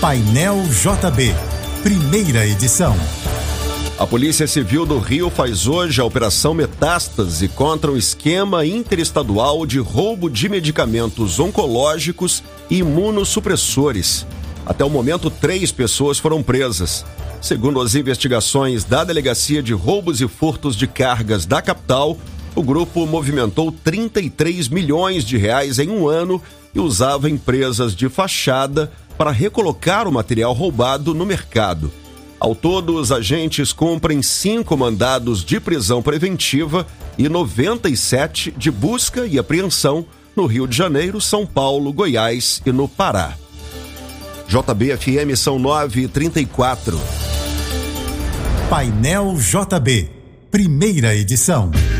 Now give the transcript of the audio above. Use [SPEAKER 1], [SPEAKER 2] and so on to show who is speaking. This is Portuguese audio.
[SPEAKER 1] Painel JB, primeira edição.
[SPEAKER 2] A Polícia Civil do Rio faz hoje a Operação Metástase contra o esquema interestadual de roubo de medicamentos oncológicos e imunossupressores. Até o momento, 3 pessoas foram presas. Segundo as investigações da Delegacia de Roubos e Furtos de Cargas da capital, o grupo movimentou 33 milhões de reais em um ano e usava empresas de fachada para recolocar o material roubado no mercado. Ao todo, os agentes cumprem 5 mandados de prisão preventiva e 97 de busca e apreensão no Rio de Janeiro, São Paulo, Goiás e no Pará. JB-FM são 9h34.
[SPEAKER 1] Painel JB, primeira edição.